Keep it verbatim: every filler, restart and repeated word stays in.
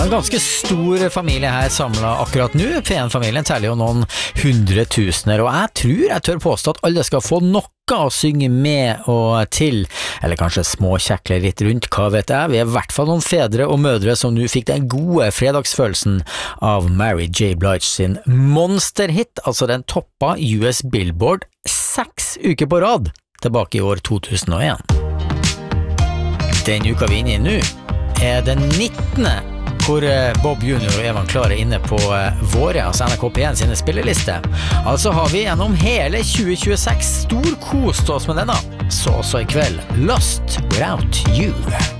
En ganske stor familie her samlet akkurat nå. P en-familien teller jo noen hundretusener, og jeg tror jeg tør påstå at alle skal få noe å synge med og til, eller kanskje småkjekle litt rundt, hva vet jeg. Vi er i hvert fall noen fedre og mødre som nå fikk den gode fredagsfølelsen av Mary J. Blige sin monsterhit, altså den toppa U S Billboard seks uker på rad, tilbake i år to tusen og en. Den uka vi er inne i nå er den nittende, hvor Bob junior og Evan Klar er inne på våre, altså N R K P en sine spilleliste. Altså har vi gjennom hele tjue tjueseks stor kost oss med denne, så også i kveld Lost Without You.